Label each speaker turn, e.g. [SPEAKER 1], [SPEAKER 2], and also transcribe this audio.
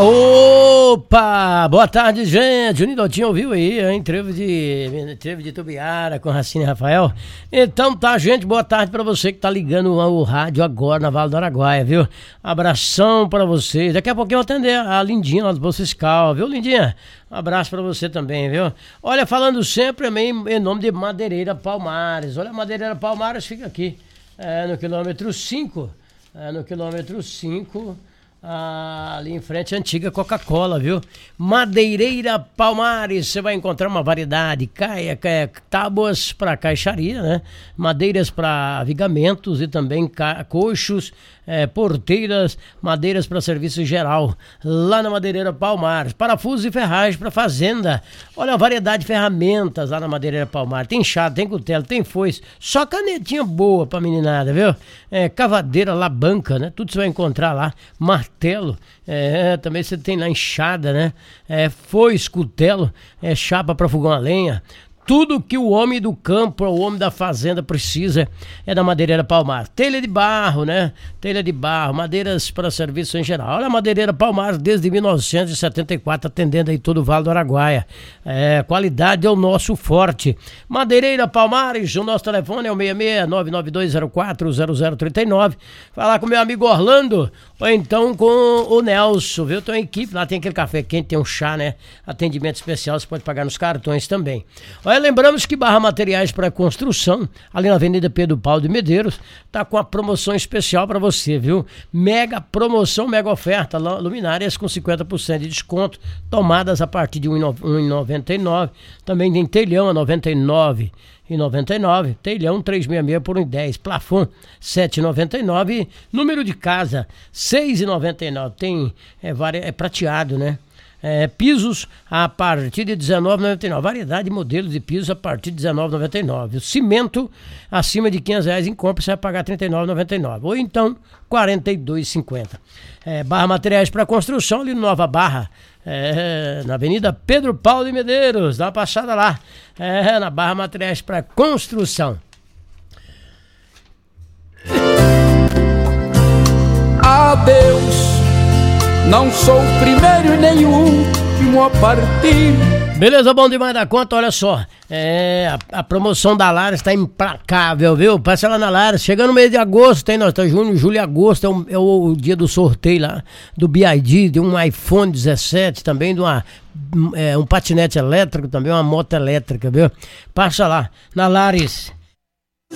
[SPEAKER 1] Opa, boa tarde, gente. O Nidotinho ouviu aí, hein? Trevo de Tubiara com Racine e Rafael. Então tá, gente, boa tarde pra você que tá ligando o rádio agora na Vale do Araguaia, viu? Abração pra vocês. Daqui a pouquinho eu vou atender a Lindinha lá do Poço Fiscal, viu, Lindinha? Um abraço pra você também, viu? Olha, falando sempre em nome de Madeireira Palmares. Olha, a Madeireira Palmares fica aqui, no quilômetro 5. No quilômetro 5. Ali em frente, a antiga Coca-Cola, viu? Madeireira Palmares, você vai encontrar uma variedade, tábuas para caixaria, né? Madeiras para vigamentos e também coxos, porteiras, madeiras para serviço geral, lá na Madeireira Palmares. Parafusos e ferragens para fazenda. Olha a variedade de ferramentas lá na Madeireira Palmares. Tem enxada, tem cutelo, tem foice, só canetinha boa pra meninada, viu? Cavadeira, labanca, né? Tudo você vai encontrar lá. Martelo, também você tem lá enxada, né? Foice, cutelo, chapa para fogão a lenha. Tudo que o homem do campo, o homem da fazenda precisa é da Madeireira Palmares. Telha de barro, né? Telha de barro, madeiras para serviço em geral. Olha a Madeireira Palmares desde 1974, atendendo aí todo o Vale do Araguaia. Qualidade é o nosso forte. Madeireira Palmares, o nosso telefone é o 66-992040039. Falar com meu amigo Orlando, ou então com o Nelson, viu? Tem uma equipe, lá tem aquele café quente, tem um chá, né? Atendimento especial, você pode pagar nos cartões também. Olha, lembramos que Barra Materiais para Construção, ali na Avenida Pedro Paulo de Medeiros, tá com a promoção especial para você, viu? Mega promoção, mega oferta, luminárias com 50% de desconto, tomadas a partir de R$ 1,99. Também tem telhão a R$ 99,99, telhão 366 por R$ 1,10, plafon 7,99, número de casa 6,99, tem prateado, né? Pisos a partir de R$19,99. Variedade de modelos de pisos a partir de R$19,99. O cimento acima de R$500 em compra, você vai pagar R$39,99. Ou então R$42,50. Barra Materiais para Construção, ali no Nova Barra. Na Avenida Pedro Paulo de Medeiros. Dá uma passada lá. Na Barra Materiais para Construção.
[SPEAKER 2] Adeus. Não sou o primeiro e nem o último a partir.
[SPEAKER 1] Beleza, bom demais da conta, olha só. A promoção da Lares tá implacável, viu? Passa lá na Lares. Chegando no mês de agosto, nós tá junho, julho e agosto, é o dia do sorteio lá, do BID, de um iPhone 17, também de um patinete elétrico, também uma moto elétrica, viu? Passa lá, na Lares.